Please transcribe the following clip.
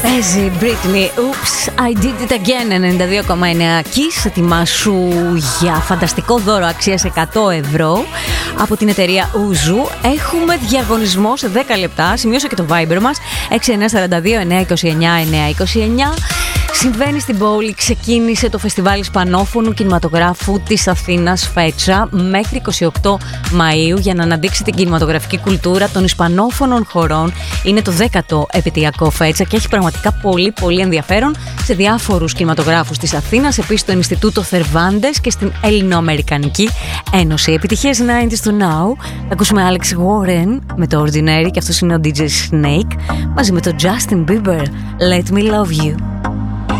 Παίζει Britney, Oops, I did it again, 92,9 Kiss. Ετοιμάσου για φανταστικό δώρο αξίας 100 ευρώ από την εταιρεία Uzu. Έχουμε διαγωνισμό σε 10 λεπτά. Σημείωσα και το Viber μας 6942-929-929. Συμβαίνει στην πόλη, ξεκίνησε το φεστιβάλ Ισπανόφωνου κινηματογράφου της Αθήνας Φέτσα μέχρι 28 Μαΐου για να αναδείξει την κινηματογραφική κουλτούρα των Ισπανόφωνων χωρών. Είναι το 10ο επαιτειακό Φέτσα και έχει πραγματικά πολύ ενδιαφέρον σε διάφορους κινηματογράφους της Αθήνας, επίσης στο Ινστιτούτο Θερβάντες και στην Ελληνοαμερικανική Ένωση. Επιτυχίες 90's to now. Θα ακούσουμε Alex Warren με το Ordinary και αυτός είναι ο DJ Snake μαζί με το Justin Bieber, Let Me Love You.